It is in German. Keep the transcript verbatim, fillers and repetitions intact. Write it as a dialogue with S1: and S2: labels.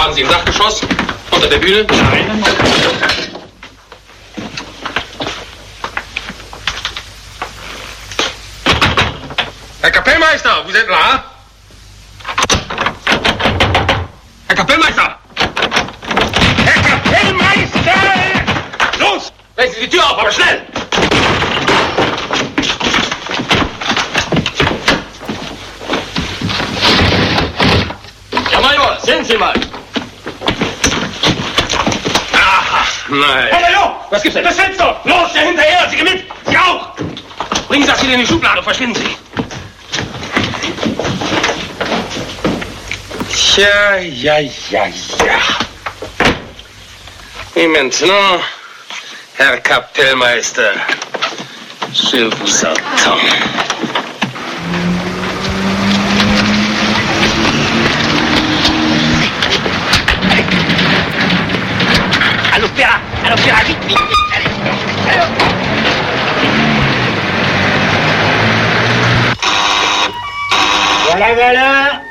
S1: Waren Sie im Dachgeschoss? Unter der Bühne?
S2: Nein.
S1: Herr Kapellmeister, vous êtes là? Herr Kapellmeister! Herr Kapellmeister! Los! Brechen Sie die Tür auf, aber schnell!
S2: Ja, Major, sehen Sie mal.
S1: Ach, nein.
S2: Herr Major!
S1: Was gibt's denn?
S2: Das Fenster! Los, der hinterher! Sie mit! Sie auch!
S1: Bringen Sie das wieder in die Schublade und verschwinden Sie. Ja, ja, ja, ja. Et maintenant, Herr Kapellmeister, je vous attends.
S2: À l'opéra! À l'opéra, vite, vite! Allez! Allez. Voilà, voilà!